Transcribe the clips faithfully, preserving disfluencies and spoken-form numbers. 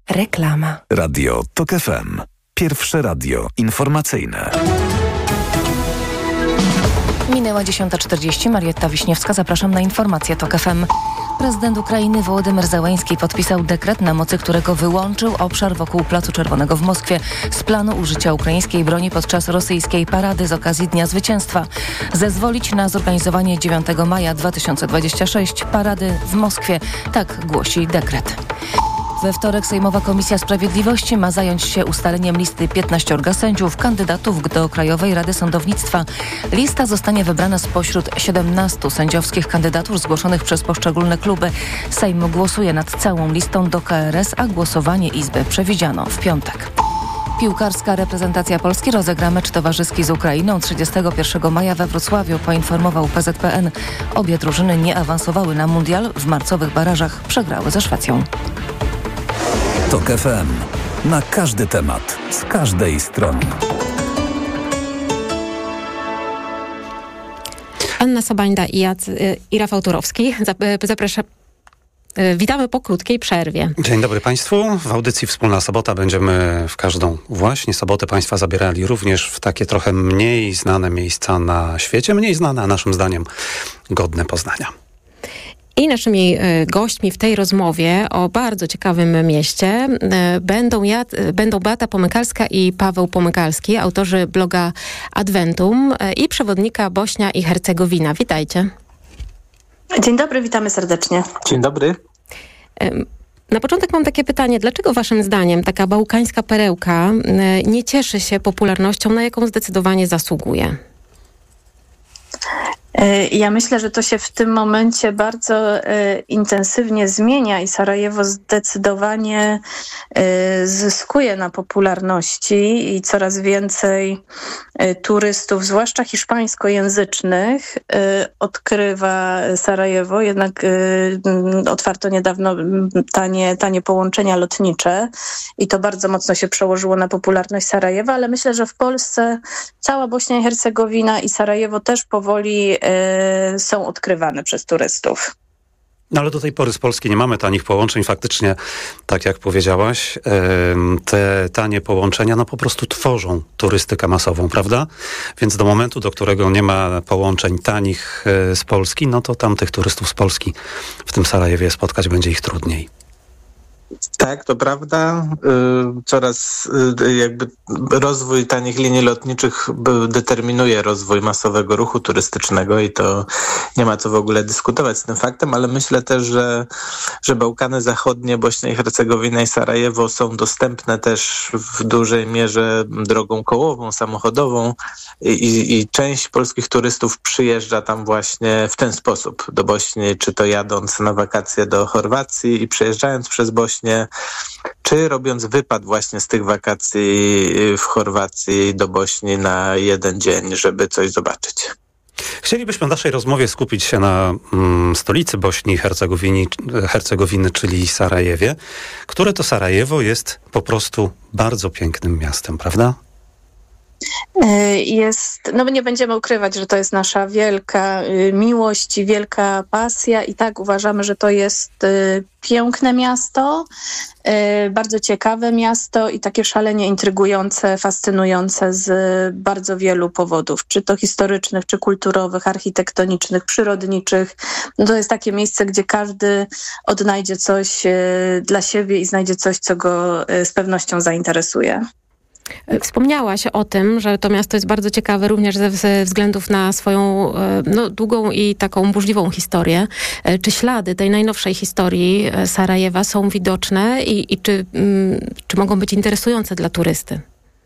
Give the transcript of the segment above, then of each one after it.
Reklama. Radio TOK F M. Pierwsze radio informacyjne. Minęła dziesiąta czterdzieści. Marietta Wiśniewska. Zapraszam na informacje TOK F M. Prezydent Ukrainy Wołodymyr Zełenski podpisał dekret, na mocy którego wyłączył obszar wokół Placu Czerwonego w Moskwie z planu użycia ukraińskiej broni podczas rosyjskiej parady z okazji Dnia Zwycięstwa. Zezwolić na zorganizowanie dziewiątego maja dwa tysiące dwudziestego szóstego parady w Moskwie. Tak głosi dekret. We wtorek Sejmowa Komisja Sprawiedliwości ma zająć się ustaleniem listy piętnaściorga sędziów, kandydatów do Krajowej Rady Sądownictwa. Lista zostanie wybrana spośród siedemnastu sędziowskich kandydatur zgłoszonych przez poszczególne kluby. Sejm głosuje nad całą listą do K R S, a głosowanie Izby przewidziano w piątek. Piłkarska reprezentacja Polski rozegra mecz towarzyski z Ukrainą trzydziestego pierwszego maja we Wrocławiu, poinformował P Z P N. Obie drużyny nie awansowały na mundial, w marcowych barażach przegrały ze Szwecją. TOK F M. Na każdy temat, z każdej strony. Anna Sobańda i, Jac- i Rafał Turowski. Zapraszam. Witamy po krótkiej przerwie. Dzień dobry Państwu. W audycji Wspólna Sobota będziemy w każdą właśnie sobotę Państwa zabierali również w takie trochę mniej znane miejsca na świecie, mniej znane, a naszym zdaniem godne poznania. I naszymi gośćmi w tej rozmowie o bardzo ciekawym mieście będą, ja, będą Beata Pomykalska i Paweł Pomykalski, autorzy bloga Adventum i przewodnika Bośnia i Hercegowina. Witajcie. Dzień dobry, witamy serdecznie. Dzień dobry. Na początek mam takie pytanie. Dlaczego waszym zdaniem taka bałkańska perełka nie cieszy się popularnością, na jaką zdecydowanie zasługuje? Ja myślę, że to się w tym momencie bardzo e, intensywnie zmienia i Sarajewo zdecydowanie e, zyskuje na popularności i coraz więcej e, turystów, zwłaszcza hiszpańskojęzycznych, e, odkrywa Sarajewo. Jednak e, otwarto niedawno tanie, tanie połączenia lotnicze i to bardzo mocno się przełożyło na popularność Sarajewa, ale myślę, że w Polsce cała Bośnia i Hercegowina i Sarajewo też powoli są odkrywane przez turystów. No ale do tej pory z Polski nie mamy tanich połączeń. Faktycznie, tak jak powiedziałaś, te tanie połączenia no po prostu tworzą turystykę masową, prawda? Więc do momentu, do którego nie ma połączeń tanich z Polski, no to tam tych turystów z Polski w tym Sarajewie spotkać będzie ich trudniej. Tak, to prawda. Coraz jakby rozwój tanich linii lotniczych determinuje rozwój masowego ruchu turystycznego i to nie ma co w ogóle dyskutować z tym faktem, ale myślę też, że, że Bałkany Zachodnie, Bośnia i Hercegowina i Sarajewo są dostępne też w dużej mierze drogą kołową, samochodową i, i część polskich turystów przyjeżdża tam właśnie w ten sposób do Bośni, czy to jadąc na wakacje do Chorwacji i przejeżdżając przez Bośnię, czy robiąc wypad właśnie z tych wakacji w Chorwacji do Bośni na jeden dzień, żeby coś zobaczyć. Chcielibyśmy w naszej rozmowie skupić się na mm, stolicy Bośni i Hercegowiny, Hercegowiny, czyli Sarajewie, które to Sarajewo jest po prostu bardzo pięknym miastem, prawda? Jest, no nie będziemy ukrywać, że to jest nasza wielka miłość i wielka pasja i tak uważamy, że to jest piękne miasto, bardzo ciekawe miasto i takie szalenie intrygujące, fascynujące z bardzo wielu powodów, czy to historycznych, czy kulturowych, architektonicznych, przyrodniczych. No to jest takie miejsce, gdzie każdy odnajdzie coś dla siebie i znajdzie coś, co go z pewnością zainteresuje. Wspomniałaś o tym, że to miasto jest bardzo ciekawe również ze względów na swoją no, długą i taką burzliwą historię. Czy ślady tej najnowszej historii Sarajewa są widoczne i, i czy, czy mogą być interesujące dla turysty?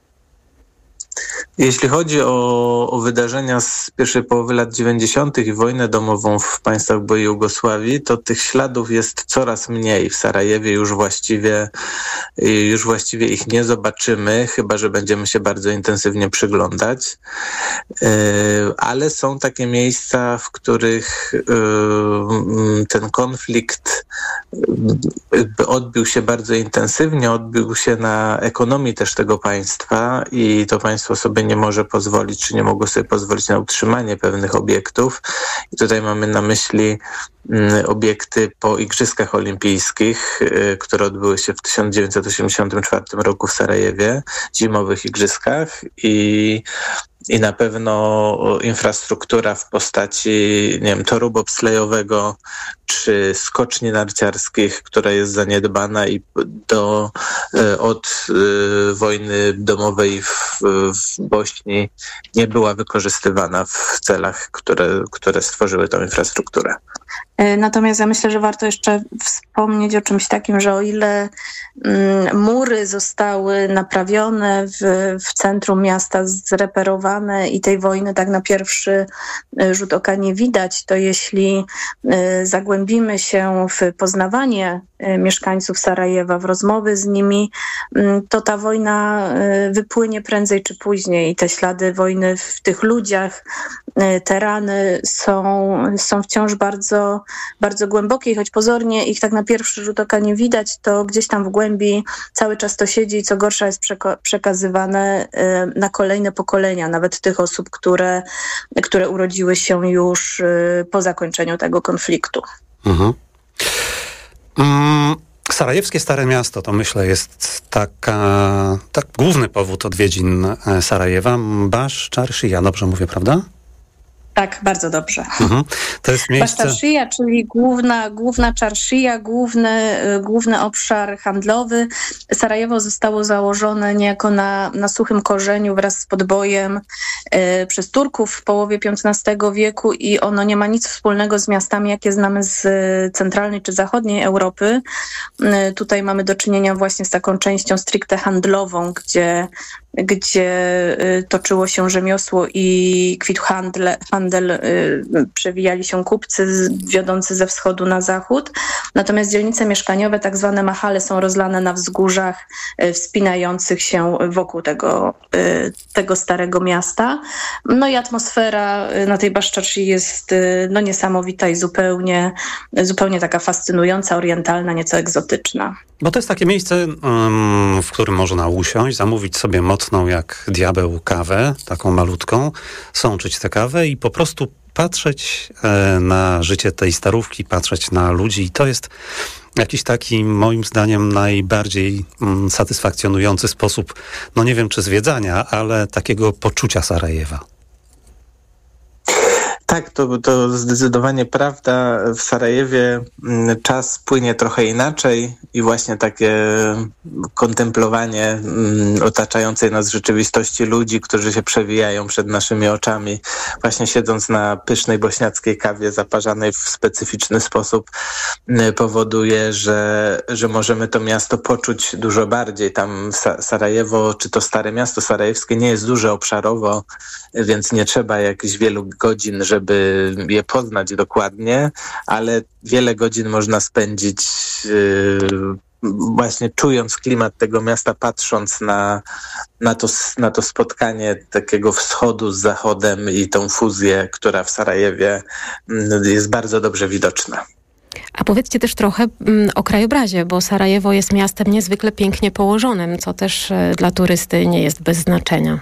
Jeśli chodzi o, o wydarzenia z pierwszej połowy lat dziewięćdziesiątych i wojnę domową w państwach byłej Jugosławii, to tych śladów jest coraz mniej. W Sarajewie już właściwie, już właściwie ich nie zobaczymy, chyba że będziemy się bardzo intensywnie przyglądać. Ale są takie miejsca, w których ten konflikt odbił się bardzo intensywnie, odbił się na ekonomii też tego państwa i to państwo sobie sobie nie może pozwolić, czy nie mogło sobie pozwolić na utrzymanie pewnych obiektów. I tutaj mamy na myśli mm, obiekty po Igrzyskach Olimpijskich, y, które odbyły się w tysiąc dziewięćset osiemdziesiątym czwartym roku w Sarajewie, zimowych igrzyskach i I na pewno infrastruktura w postaci, nie wiem, toru bobslejowego czy skoczni narciarskich, która jest zaniedbana i do, od wojny domowej w, w Bośni nie była wykorzystywana w celach, które, które stworzyły tę infrastrukturę. Natomiast ja myślę, że warto jeszcze wspomnieć o czymś takim, że o ile mm, mury zostały naprawione w, w centrum miasta, zreperowane i tej wojny tak na pierwszy rzut oka nie widać, to jeśli y, zagłębimy się w poznawanie y, mieszkańców Sarajewa, w rozmowy z nimi, y, to ta wojna y, wypłynie prędzej czy później i te ślady wojny w tych ludziach, y, te rany są, są wciąż bardzo bardzo głębokie i choć pozornie ich tak na pierwszy rzut oka nie widać, to gdzieś tam w głębi cały czas to siedzi i co gorsza jest przeko- przekazywane y, na kolejne pokolenia, nawet tych osób, które, które urodziły się już y, po zakończeniu tego konfliktu. Mhm. Mm, Sarajewskie Stare Miasto to myślę jest taka, tak główny powód odwiedzin Sarajewa. Basz Czarszija, dobrze mówię, prawda? Tak, bardzo dobrze. Mhm. To jest miejsce... Baszczarszija, czyli główna, główna czarszija, główny, główny obszar handlowy. Sarajewo zostało założone niejako na, na suchym korzeniu wraz z podbojem y, przez Turków w połowie piętnastego wieku i ono nie ma nic wspólnego z miastami, jakie znamy z centralnej czy zachodniej Europy. Y, tutaj mamy do czynienia właśnie z taką częścią stricte handlową, gdzie gdzie y, toczyło się rzemiosło i kwitł handel, handel y, przewijali się kupcy z, wiodący ze wschodu na zachód. Natomiast dzielnice mieszkaniowe, tak zwane mahale, są rozlane na wzgórzach y, wspinających się wokół tego, y, tego starego miasta. No i atmosfera y, na tej Baszczarszyi jest y, no, niesamowita i zupełnie, zupełnie taka fascynująca, orientalna, nieco egzotyczna. Bo to jest takie miejsce, um, w którym można usiąść, zamówić sobie mocną jak diabeł kawę, taką malutką, sączyć tę kawę i po prostu patrzeć e, na życie tej starówki, patrzeć na ludzi. I to jest jakiś taki, moim zdaniem, najbardziej mm, satysfakcjonujący sposób, no nie wiem czy zwiedzania, ale takiego poczucia Sarajewa. Tak, to, to zdecydowanie prawda. W Sarajewie czas płynie trochę inaczej i właśnie takie kontemplowanie otaczającej nas rzeczywistości ludzi, którzy się przewijają przed naszymi oczami, właśnie siedząc na pysznej bośniackiej kawie zaparzanej w specyficzny sposób, powoduje, że, że możemy to miasto poczuć dużo bardziej. Tam Sarajewo, czy to Stare Miasto Sarajewskie nie jest duże obszarowo, więc nie trzeba jakichś wielu godzin, żeby je poznać dokładnie, ale wiele godzin można spędzić yy, właśnie czując klimat tego miasta, patrząc na, na, to, na to spotkanie takiego wschodu z zachodem i tą fuzję, która w Sarajewie jest bardzo dobrze widoczna. A powiedzcie też trochę mm, o krajobrazie, bo Sarajewo jest miastem niezwykle pięknie położonym, co też y, dla turysty nie jest bez znaczenia.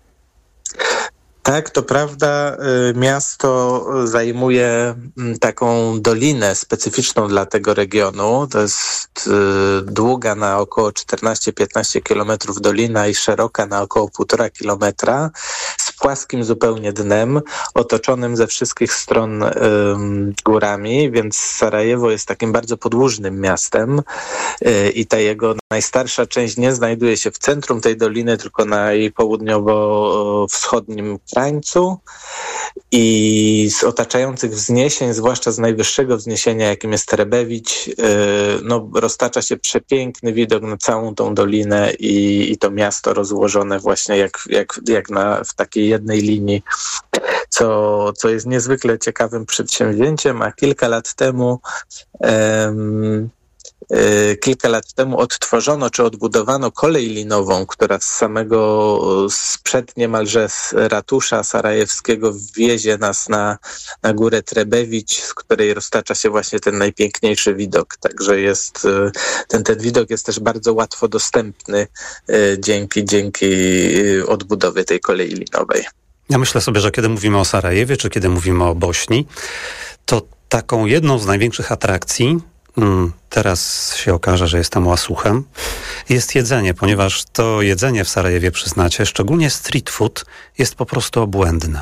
Tak, to prawda. Miasto zajmuje taką dolinę specyficzną dla tego regionu. To jest długa na około czternaście piętnaście kilometrów dolina i szeroka na około półtora kilometra z płaskim zupełnie dnem, otoczonym ze wszystkich stron um, górami, więc Sarajewo jest takim bardzo podłużnym miastem i ta jego najstarsza część nie znajduje się w centrum tej doliny, tylko na jej południowo-wschodnim krańcu i z otaczających wzniesień, zwłaszcza z najwyższego wzniesienia, jakim jest Trebević, no, roztacza się przepiękny widok na całą tą dolinę i, i to miasto rozłożone właśnie jak, jak, jak na, w takiej jednej linii, co, co jest niezwykle ciekawym przedsięwzięciem, a kilka lat temu um, kilka lat temu odtworzono czy odbudowano kolej linową, która z samego sprzed niemalże z ratusza sarajewskiego wiezie nas na, na górę Trebević, z której roztacza się właśnie ten najpiękniejszy widok. Także jest, ten, ten widok jest też bardzo łatwo dostępny dzięki, dzięki odbudowie tej kolei linowej. Ja myślę sobie, że kiedy mówimy o Sarajewie, czy kiedy mówimy o Bośni, to taką jedną z największych atrakcji, teraz się okaże, że jestem łasuchem, jest jedzenie, ponieważ to jedzenie w Sarajewie, przyznacie, szczególnie street food, jest po prostu obłędne.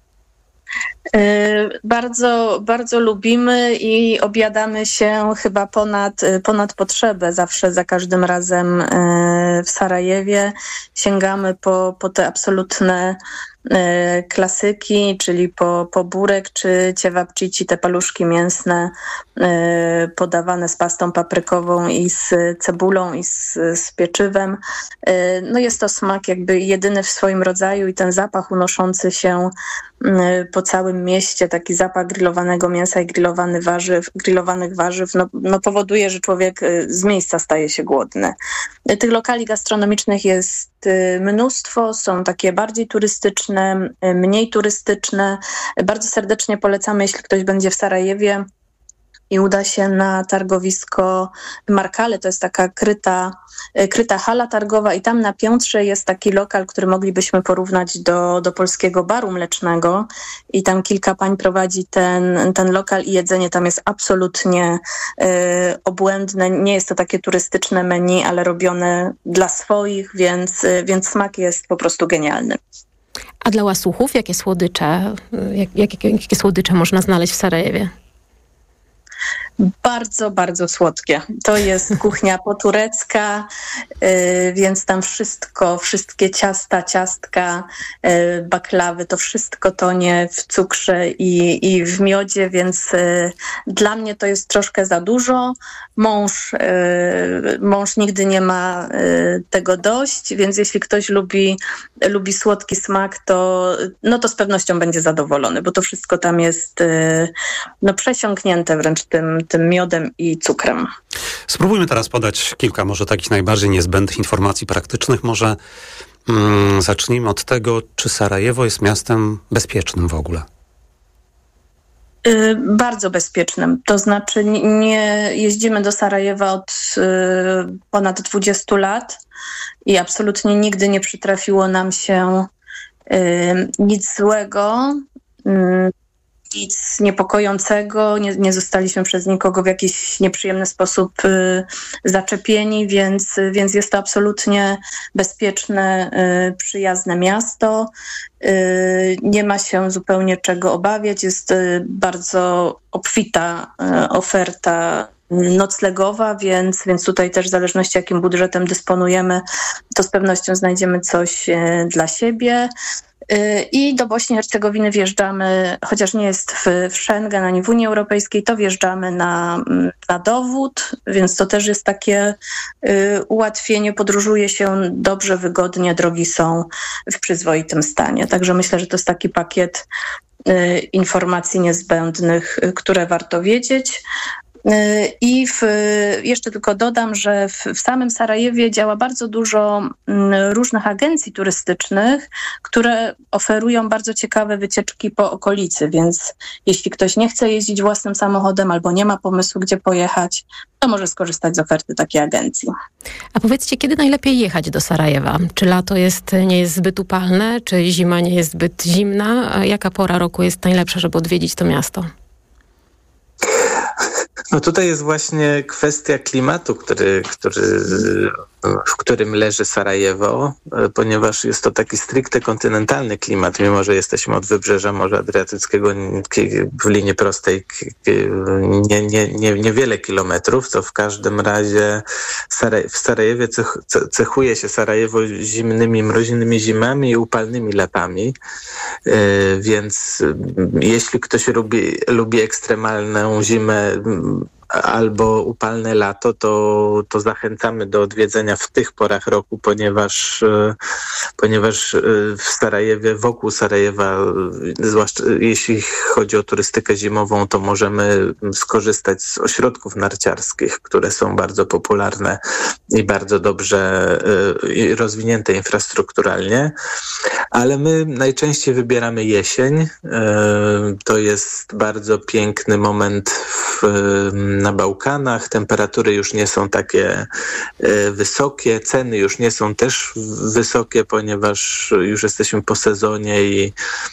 Bardzo, bardzo lubimy i objadamy się chyba ponad, ponad potrzebę. Zawsze, za każdym razem w Sarajewie sięgamy po, po te absolutne klasyki, czyli po, po burek czy ciewapcici, te paluszki mięsne podawane z pastą paprykową i z cebulą i z, z pieczywem. No jest to smak jakby jedyny w swoim rodzaju i ten zapach unoszący się po całym mieście, taki zapach grillowanego mięsa i grillowany warzyw, grillowanych warzyw, no, no powoduje, że człowiek z miejsca staje się głodny. Tych lokali gastronomicznych jest mnóstwo, są takie bardziej turystyczne, mniej turystyczne. Bardzo serdecznie polecamy, jeśli ktoś będzie w Sarajewie i uda się na targowisko Markale, to jest taka kryta, kryta hala targowa i tam na piętrze jest taki lokal, który moglibyśmy porównać do, do polskiego baru mlecznego i tam kilka pań prowadzi ten, ten lokal i jedzenie tam jest absolutnie y, obłędne. Nie jest to takie turystyczne menu, ale robione dla swoich, więc, więc smak jest po prostu genialny. A dla łasuchów jakie słodycze, jak, jakie, jakie słodycze można znaleźć w Sarajewie? Bardzo, bardzo słodkie. To jest kuchnia poturecka, yy, więc tam wszystko, wszystkie ciasta, ciastka, yy, baklawy, to wszystko tonie w cukrze i, i w miodzie, więc yy, dla mnie to jest troszkę za dużo. Mąż, yy, mąż nigdy nie ma yy, tego dość, więc jeśli ktoś lubi, lubi słodki smak, to, no to z pewnością będzie zadowolony, bo to wszystko tam jest yy, no przesiąknięte wręcz tym tym miodem i cukrem. Spróbujmy teraz podać kilka może takich najbardziej niezbędnych informacji praktycznych. Może mm, zacznijmy od tego, czy Sarajewo jest miastem bezpiecznym w ogóle? Yy, bardzo bezpiecznym. To znaczy nie jeździmy do Sarajewa od yy, ponad dwudziestu lat i absolutnie nigdy nie przytrafiło nam się yy, nic złego. Yy. Nic niepokojącego, nie, nie zostaliśmy przez nikogo w jakiś nieprzyjemny sposób y, zaczepieni, więc, więc jest to absolutnie bezpieczne, y, przyjazne miasto. Y, nie ma się zupełnie czego obawiać. Jest y, bardzo obfita y, oferta noclegowa, więc, więc tutaj też w zależności jakim budżetem dysponujemy, to z pewnością znajdziemy coś y, dla siebie. I do Bośni i Hercegowiny wjeżdżamy, chociaż nie jest w, w Schengen ani w Unii Europejskiej, to wjeżdżamy na, na dowód, więc to też jest takie y, ułatwienie. Podróżuje się dobrze, wygodnie, drogi są w przyzwoitym stanie. Także myślę, że to jest taki pakiet y, informacji niezbędnych, y, które warto wiedzieć. I w, jeszcze tylko dodam, że w, w samym Sarajewie działa bardzo dużo różnych agencji turystycznych, które oferują bardzo ciekawe wycieczki po okolicy, więc jeśli ktoś nie chce jeździć własnym samochodem albo nie ma pomysłu, gdzie pojechać, to może skorzystać z oferty takiej agencji. A powiedzcie, kiedy najlepiej jechać do Sarajewa? Czy lato jest, nie jest zbyt upalne, czy zima nie jest zbyt zimna? A jaka pora roku jest najlepsza, żeby odwiedzić to miasto? No tutaj jest właśnie kwestia klimatu, który, który, w którym leży Sarajewo, ponieważ jest to taki stricte kontynentalny klimat, mimo że jesteśmy od wybrzeża Morza Adriatyckiego w linii prostej nie, nie, nie, niewiele kilometrów, to w każdym razie w Sarajewie cechuje się Sarajewo zimnymi, mroźnymi zimami i upalnymi latami, więc jeśli ktoś lubi, lubi ekstremalną zimę, albo upalne lato, to, to zachęcamy do odwiedzenia w tych porach roku, ponieważ, ponieważ w Sarajewie, wokół Sarajewa, zwłaszcza jeśli chodzi o turystykę zimową, to możemy skorzystać z ośrodków narciarskich, które są bardzo popularne i bardzo dobrze rozwinięte infrastrukturalnie, ale my najczęściej wybieramy jesień. To jest bardzo piękny moment w, na Bałkanach. Temperatury już nie są takie wysokie, ceny już nie są też wysokie, ponieważ już jesteśmy po sezonie i,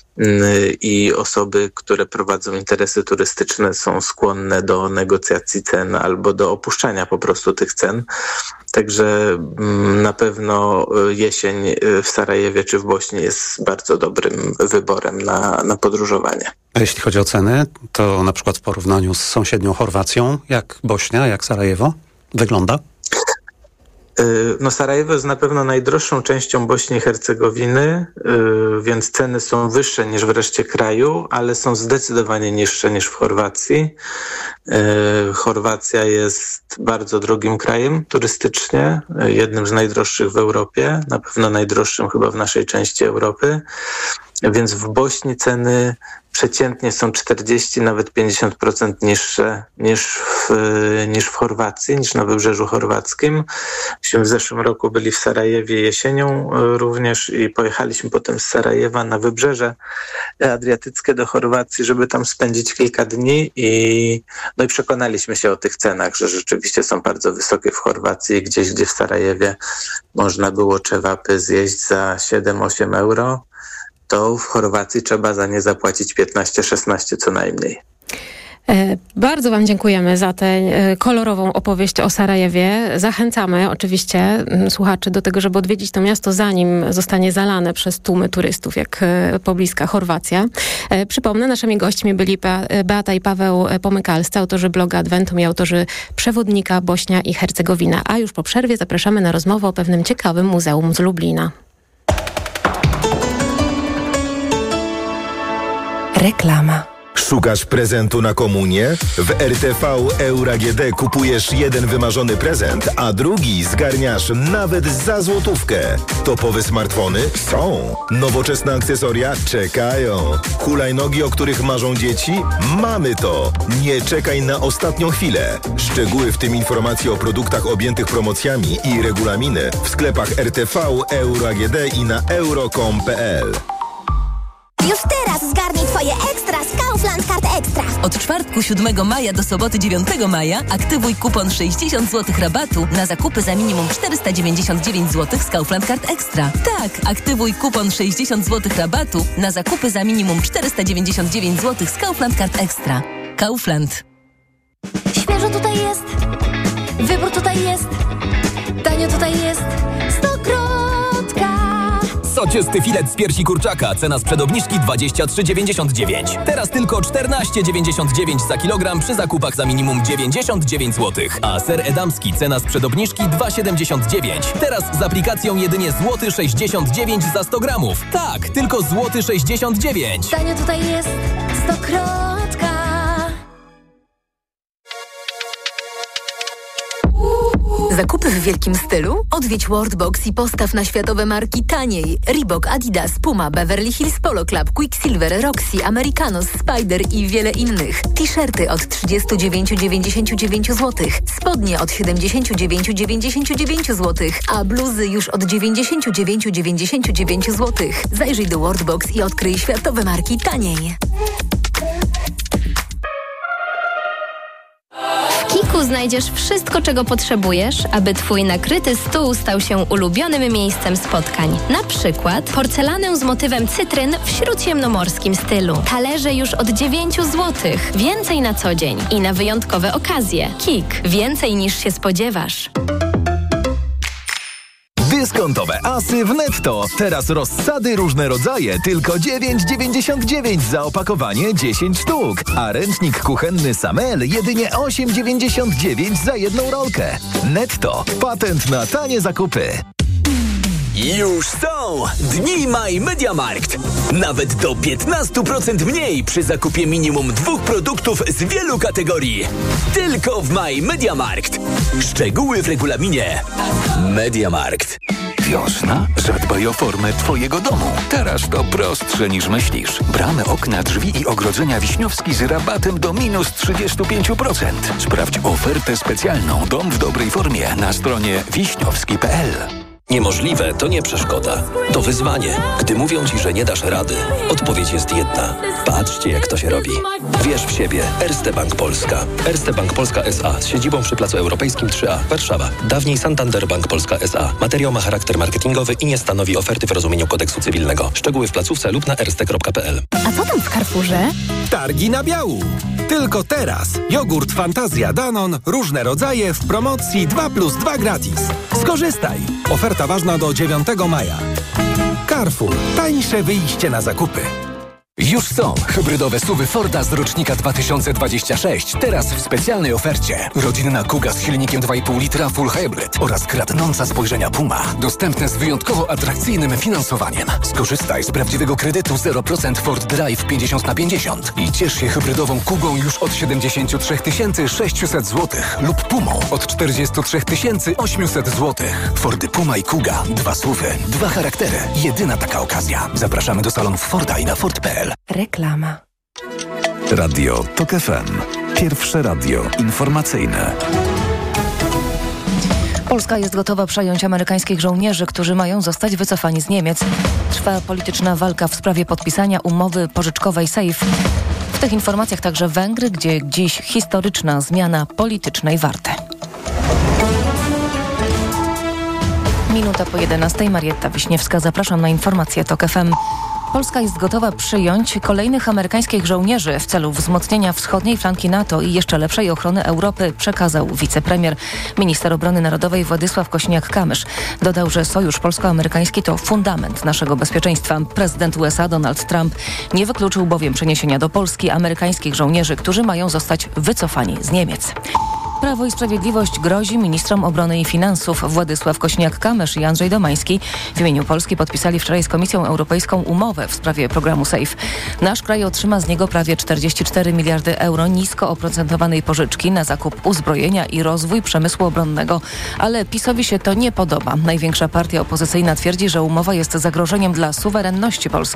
i osoby, które prowadzą interesy turystyczne, są skłonne do negocjacji cen albo do opuszczania po prostu tych cen. Także na pewno jesień w Sarajewie czy w Bośni jest bardzo dobrym wyborem na, na podróżowanie. A jeśli chodzi o ceny, to na przykład w porównaniu z sąsiednią Chorwacją, jak Bośnia, jak Sarajewo wygląda? No Sarajewo jest na pewno najdroższą częścią Bośni i Hercegowiny, więc ceny są wyższe niż w reszcie kraju, ale są zdecydowanie niższe niż w Chorwacji. Chorwacja jest bardzo drogim krajem turystycznie, jednym z najdroższych w Europie, na pewno najdroższym chyba w naszej części Europy. Więc w Bośni ceny przeciętnie są czterdzieści, nawet pięćdziesiąt procent niższe niż w, niż w Chorwacji, niż na Wybrzeżu Chorwackim. Myśmy w zeszłym roku byli w Sarajewie jesienią również i pojechaliśmy potem z Sarajewa na Wybrzeże Adriatyckie do Chorwacji, żeby tam spędzić kilka dni i, no i przekonaliśmy się o tych cenach, że rzeczywiście są bardzo wysokie w Chorwacji. Gdzieś, gdzie w Sarajewie można było czewapy zjeść za siedem osiem euro, to w Chorwacji trzeba za nie zapłacić piętnaście szesnaście co najmniej. Bardzo wam dziękujemy za tę kolorową opowieść o Sarajewie. Zachęcamy oczywiście słuchaczy do tego, żeby odwiedzić to miasto, zanim zostanie zalane przez tłumy turystów, jak pobliska Chorwacja. Przypomnę, naszymi gośćmi byli Beata i Paweł Pomykalscy, autorzy bloga Adventum i autorzy przewodnika Bośnia i Hercegowina. A już po przerwie zapraszamy na rozmowę o pewnym ciekawym muzeum z Lublina. Reklama. Szukasz prezentu na komunię? W R T V Euro A G D kupujesz jeden wymarzony prezent, a drugi zgarniasz nawet za złotówkę. Topowe smartfony? Są. Nowoczesne akcesoria? Czekają. Hulajnogi, o których marzą dzieci? Mamy to. Nie czekaj na ostatnią chwilę. Szczegóły, w tym informacje o produktach objętych promocjami i regulaminy w sklepach R T V Euro A G D i na euro kropka com kropka p l. Już teraz zgarnij twoje ekstra z Kaufland Card Extra. Od czwartku siódmego maja do soboty dziewiątego maja aktywuj kupon sześćdziesiąt złotych rabatu na zakupy za minimum czterysta dziewięćdziesiąt dziewięć złotych z Kaufland Card Extra. Tak, aktywuj kupon sześćdziesiąt złotych rabatu na zakupy za minimum czterysta dziewięćdziesiąt dziewięć złotych z Kaufland Card Extra. Kaufland. Świeżo tutaj jest, wybór tutaj jest, tanio tutaj jest, Stokrotka. Soczysty filet z piersi kurczaka. Cena sprzed obniżki dwadzieścia trzy dziewięćdziesiąt dziewięć. Teraz tylko czternaście dziewięćdziesiąt dziewięć za kilogram przy zakupach za minimum dziewięćdziesiąt dziewięć złotych. A ser edamski. Cena sprzed obniżki dwa siedemdziesiąt dziewięć. Teraz z aplikacją jedynie złoty sześćdziesiąt dziewięć za sto gramów. Tak, tylko złoty sześćdziesiąt dziewięć. Tanio tutaj jest, Stokrotka. Zakupy w wielkim stylu? Odwiedź Worldbox i postaw na światowe marki taniej. Reebok, Adidas, Puma, Beverly Hills Polo Club, Quicksilver, Roxy, Americanos, Spider i wiele innych. T-shirty od trzydzieści dziewięć dziewięćdziesiąt dziewięć złotych, spodnie od siedemdziesiąt dziewięć dziewięćdziesiąt dziewięć złotych, a bluzy już od dziewięćdziesiąt dziewięć dziewięćdziesiąt dziewięć złotych. Zajrzyj do Worldbox i odkryj światowe marki taniej. W Kiku znajdziesz wszystko, czego potrzebujesz, aby twój nakryty stół stał się ulubionym miejscem spotkań. Na przykład porcelanę z motywem cytryn w śródziemnomorskim stylu. Talerze już od dziewięć złotych. Więcej na co dzień i na wyjątkowe okazje. Kik. Więcej niż się spodziewasz. Dyskontowe asy w Netto. Teraz rozsady różne rodzaje, tylko dziewięć dziewięćdziesiąt dziewięć za opakowanie dziesięć sztuk. A ręcznik kuchenny Samel jedynie osiem dziewięćdziesiąt dziewięć za jedną rolkę. Netto. Patent na tanie zakupy. Już są Dni Maj Mediamarkt. Nawet do piętnaście procent mniej przy zakupie minimum dwóch produktów z wielu kategorii. Tylko w Maj Mediamarkt. Szczegóły w regulaminie. Mediamarkt. Wiosna? Zadbaj o formę twojego domu. Teraz to prostsze niż myślisz. Bramy, okna, drzwi i ogrodzenia Wiśniowski z rabatem do minus trzydzieści pięć procent. Sprawdź ofertę specjalną Dom w dobrej formie na stronie wiśniowski kropka p l. Niemożliwe to nie przeszkoda. To wyzwanie. Gdy mówią ci, że nie dasz rady, odpowiedź jest jedna. Patrzcie, jak to się robi. Wierz w siebie. Erste Bank Polska. Erste Bank Polska S A z siedzibą przy Placu Europejskim trzy A, Warszawa. Dawniej Santander Bank Polska S A. Materiał ma charakter marketingowy i nie stanowi oferty w rozumieniu kodeksu cywilnego. Szczegóły w placówce lub na erste kropka p l. A co tam w Carrefourze? Targi na biału. Tylko teraz. Jogurt Fantazja Danon, różne rodzaje w promocji dwa plus dwa gratis. Skorzystaj. Oferta ważna do dziewiątego maja. Carrefour. Tańsze wyjście na zakupy. Już są hybrydowe suwy Forda z rocznika dwa tysiące dwudziestego szóstego. Teraz w specjalnej ofercie. Rodzinna Kuga z silnikiem dwa i pół litra Full Hybrid oraz kradnąca spojrzenia Puma. Dostępne z wyjątkowo atrakcyjnym finansowaniem. Skorzystaj z prawdziwego kredytu zero procent Ford Drive pięćdziesiąt na pięćdziesiąt i ciesz się hybrydową Kugą już od siedemdziesiąt trzy tysiące sześćset złotych lub Pumą od czterdzieści trzy tysiące osiemset złotych. Fordy Puma i Kuga. Dwa suwy, dwa charaktery. Jedyna taka okazja. Zapraszamy do salonów Forda i na Ford kropka p l. Reklama. Radio TOK F M. Pierwsze radio informacyjne. Polska jest gotowa przejąć amerykańskich żołnierzy, którzy mają zostać wycofani z Niemiec. Trwa polityczna walka w sprawie podpisania umowy pożyczkowej SAFE. W tych informacjach także Węgry, gdzie dziś historyczna zmiana politycznej warty. Minuta po jedenastej. Marietta Wiśniewska. Zapraszam na informacje TOK F M. Polska jest gotowa przyjąć kolejnych amerykańskich żołnierzy w celu wzmocnienia wschodniej flanki NATO i jeszcze lepszej ochrony Europy, przekazał wicepremier. Minister Obrony Narodowej Władysław Kosiniak-Kamysz dodał, że sojusz polsko-amerykański to fundament naszego bezpieczeństwa. Prezydent U S A Donald Trump nie wykluczył bowiem przeniesienia do Polski amerykańskich żołnierzy, którzy mają zostać wycofani z Niemiec. Prawo i Sprawiedliwość grozi ministrom obrony i finansów. Władysław Kosiniak-Kamysz i Andrzej Domański w imieniu Polski podpisali wczoraj z Komisją Europejską umowę w sprawie programu SAFE. Nasz kraj otrzyma z niego prawie czterdzieści cztery miliardy euro nisko oprocentowanej pożyczki na zakup uzbrojenia i rozwój przemysłu obronnego. Ale PiS-owi się to nie podoba. Największa partia opozycyjna twierdzi, że umowa jest zagrożeniem dla suwerenności Polski.